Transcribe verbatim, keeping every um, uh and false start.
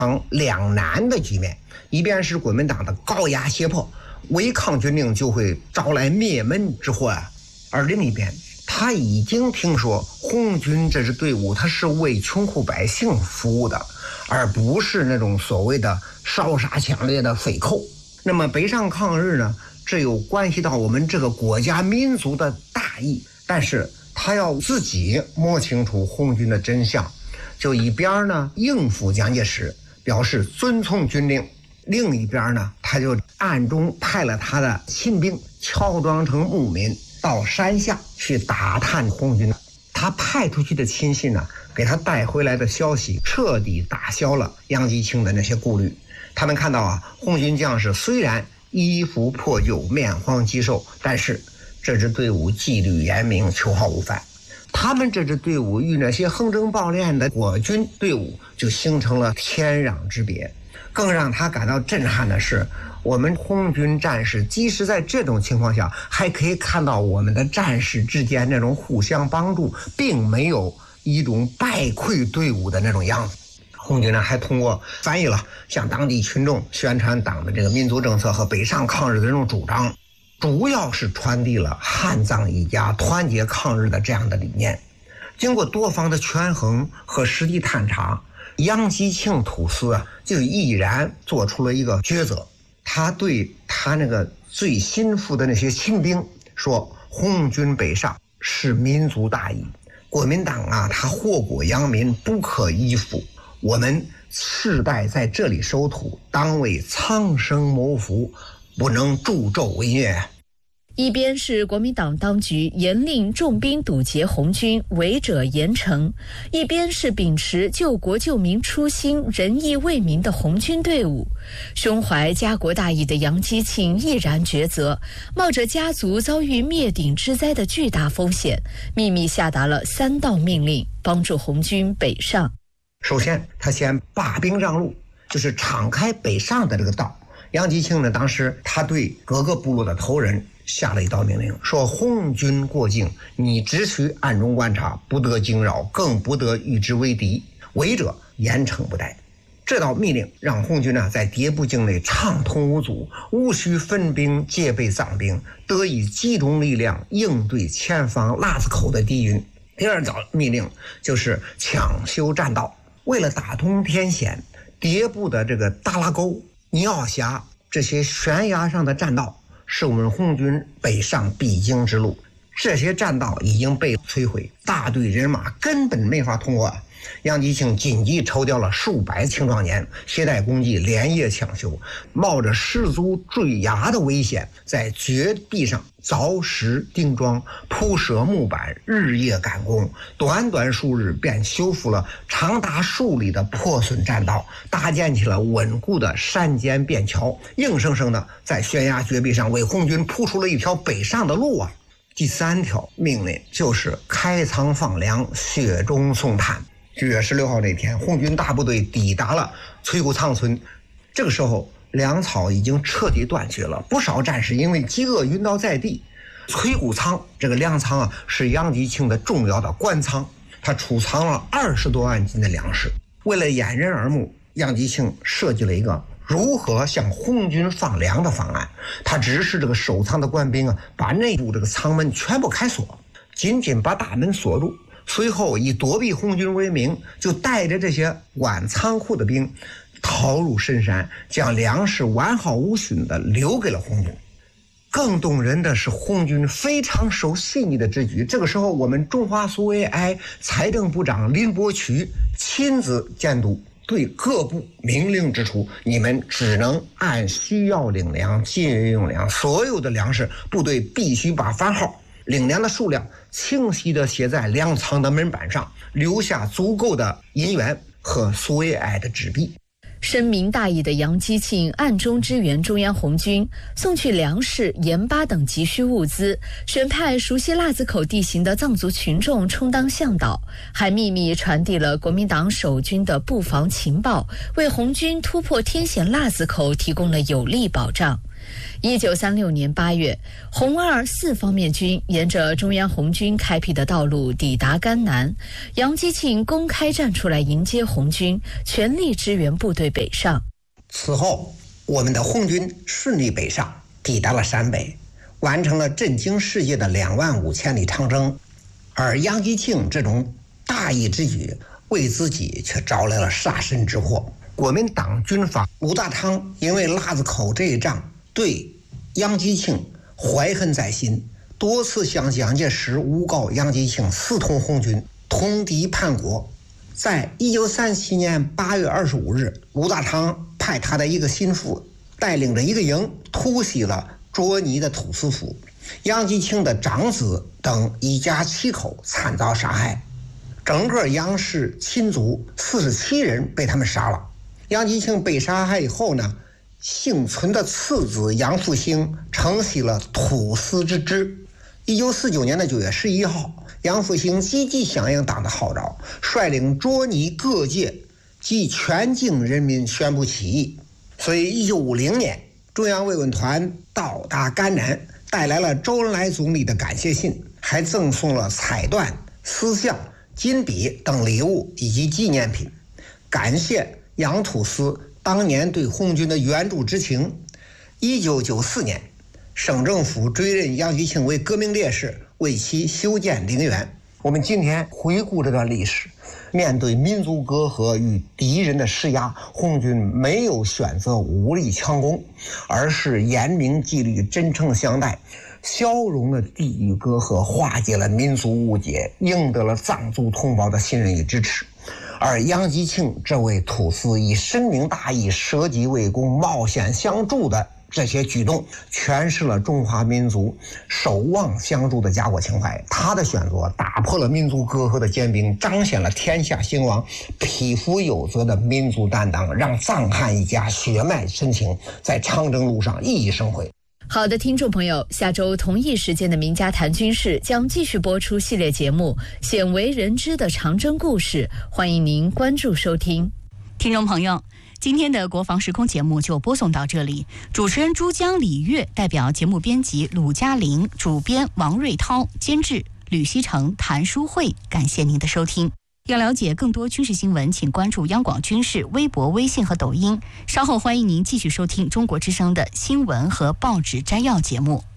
成两难的局面，一边是国民党的高压胁迫，违抗军令就会招来灭门之祸啊，而另一边他已经听说红军这支队伍他是为穷苦百姓服务的，而不是那种所谓的烧杀抢掠的匪寇。那么北上抗日呢，这有关系到我们这个国家民族的大义，但是他要自己摸清楚红军的真相，就一边呢应付蒋介石，表示遵从军令，另一边呢他就暗中派了他的亲兵乔装成牧民到山下去打探红军。他派出去的亲信呢，给他带回来的消息彻底打消了杨基庆的那些顾虑。他们看到啊，红军将士虽然衣服破旧面黄肌瘦，但是这支队伍纪律严明，秋毫无犯。他们这支队伍与那些横征暴敛的国军队伍就形成了天壤之别。更让他感到震撼的是，我们红军战士即使在这种情况下，还可以看到我们的战士之间那种互相帮助，并没有一种败溃队伍的那种样子。红军呢还通过翻译了向当地群众宣传党的这个民族政策和北上抗日的这种主张，主要是传递了汉藏一家团结抗日的这样的理念。经过多方的权衡和实地探查，杨基庆土司啊就毅然做出了一个抉择。他对他那个最心腹的那些亲兵说，红军北上是民族大义，国民党啊他祸国殃民，不可依附，我们世代在这里守土，当为苍生谋福，不能助纣为虐。 一边是国民党当局严令重兵堵截红军，违者严惩，一边是秉持救国救民初心、仁义为民的红军队伍。胸怀家国大义的杨基庆毅然抉择，冒着家族遭遇灭顶之灾的巨大风险，秘密下达了三道命令，帮助红军北上。 首先他先罢兵让路，就是敞开北上的这个道。杨基庆呢，当时他对各个部落的头人下了一道命令，说红军过境，你只需暗中观察，不得惊扰，更不得与之为敌，违者严惩不贷。这道密令让红军呢在迭部境内畅通无阻，无需分兵戒备藏兵，得以集中力量应对前方腊子口的敌军。第二道密令就是抢修栈道，为了打通天险，迭部的这个大拉沟、尼奥峡这些悬崖上的栈道是我们红军北上必经之路，这些栈道已经被摧毁，大队人马根本没法通过。杨基庆紧急抽调了数百青壮年，携带工具连夜抢修，冒着十足坠崖的危险，在绝壁上凿石钉桩，铺设木板，日夜赶工，短短数日便修复了长达数里的破损栈道，搭建起了稳固的山间便桥，硬生生的在悬崖绝壁上为红军铺出了一条北上的路啊。第三条命令就是开仓放粮，雪中送炭。九月十六号那天，红军大部队抵达了崔谷仓村。这个时候粮草已经彻底断绝了，不少战士因为饥饿晕倒在地。崔谷仓这个粮仓啊，是杨基庆的重要的官仓，他储藏了二十多万斤的粮食。为了掩人耳目，杨基庆设计了一个如何向红军放粮的方案。他指示这个守仓的官兵啊，把内部这个仓门全部开锁，紧紧把大门锁住。随后以躲避红军为名，就带着这些管仓库的兵逃入深山，将粮食完好无损地留给了红军。更动人的是红军非常守信义的之举。这个时候，我们中华苏维埃财政部长林伯渠亲自监督，对各部明令指出，你们只能按需要领粮，节约用粮，所有的粮食部队必须把番号、领粮的数量清晰地写在粮仓的门板上，留下足够的银元和苏维埃的纸币。 深明大义的杨基庆暗中支援中央红军，送去粮食、盐巴等急需物资，选派熟悉腊子口地形的藏族群众充当向导，还秘密传递了国民党守军的布防情报，为红军突破天险腊子口提供了有力保障。 一九三六年八月，红二四方面军沿着中央红军开辟的道路抵达甘南，杨基庆公开站出来迎接红军，全力支援部队北上。 此后，我们的红军顺利北上，抵达了陕北，完成了震惊世界的两万五千里长征。而杨基庆这种大义之举，为自己却招来了杀身之祸。国民党军阀鲁大汤因为腊子口这一仗对杨基庆怀恨在心，多次向蒋介石诬告杨基庆私通红军，通敌叛国。在一九三七年八月二十五日，鲁大汤派他的一个心腹带领着一个营突袭了卓尼的土司府，杨基庆的长子等一家七口惨遭杀害，整个杨氏亲族四十七人被他们杀了。杨基庆被杀害以后呢，幸存的次子杨复兴承袭了土司之职。一九四九年的九月十一号，杨复兴积极响应党的号召，率领卓尼各界及全境人民宣布起义。所以一九五零年，中央慰问团到达甘南，带来了周恩来总理的感谢信，还赠送了彩缎、丝像、金笔等礼物以及纪念品，感谢杨土司当年对红军的援助之情。一九九四年，省政府追认杨基庆为革命烈士，为其修建陵园。我们今天回顾这段历史，面对民族隔阂与敌人的施压，红军没有选择武力强攻，而是严明纪律、真诚相待，消融了地域隔阂，化解了民族误解，赢得了藏族同胞的信任与支持。而杨基庆这位土司以深明大义、舍己为公、冒险相助的这些举动，诠释了中华民族守望相助的家国情怀。他的选择打破了民族隔阂的坚冰，彰显了天下兴亡、匹夫有责的民族担当，让藏汉一家血脉深情在长征路上熠熠生辉。 好的，听众朋友，下周同一时间的名家谈军事将继续播出系列节目《鲜为人知的长征故事》，欢迎您关注收听。 听众朋友，今天的国防时空节目就播送到这里，主持人珠江、李月，代表节目编辑鲁嘉玲，主编王瑞涛，监制吕希成、谭淑慧，感谢您的收听。要了解更多军事新闻，请关注央广军事微博、微信和抖音。稍后欢迎您继续收听中国之声的新闻和报纸摘要节目。